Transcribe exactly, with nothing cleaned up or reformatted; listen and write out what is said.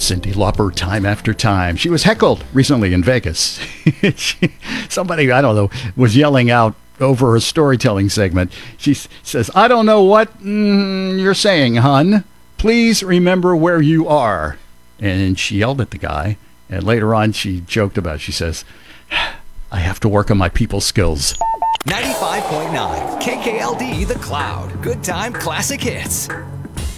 Cyndi Lauper time after time. She was heckled recently in Vegas. she, somebody, I don't know, was yelling out over her storytelling segment. She s- says, I don't know what mm, you're saying, hun. Please remember where you are. And she yelled at the guy. And later on, she joked about it. She says, I have to work on my people skills. ninety-five point nine K K L D The Cloud. Good time classic hits.